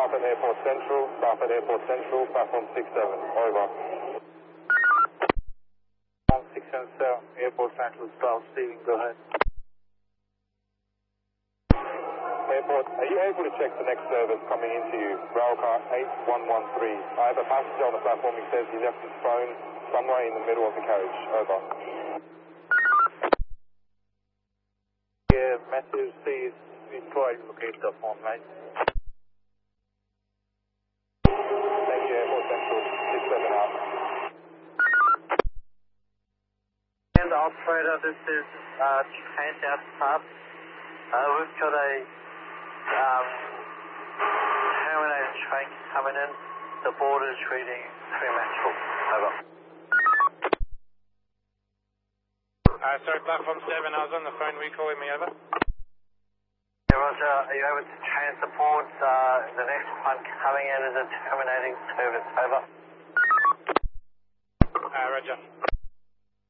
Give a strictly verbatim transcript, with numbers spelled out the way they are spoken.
Staff at Airport Central, staff at Airport Central, platform six seven, over. Platform six seven seven, Airport Central, staff receiving, go ahead. Airport, are you able to check the next service coming into you? Railcar eight one one three. I have a passenger on the platform. He says he left his phone somewhere in the middle of the carriage. Over. Yeah, Matthew says we try to locate the phone line. Thank you, Airport Central, six seven out. And the operator, this is uh, change out staff. Uh, we've got a um, terminated train coming in. The board is reading Fremantle. Over. Uh, sorry, platform seven, I was on the phone. Were you calling me over? Yeah, Roger, are you able to change the board? Uh, the next one coming in is a terminating service. Over. Uh, Roger.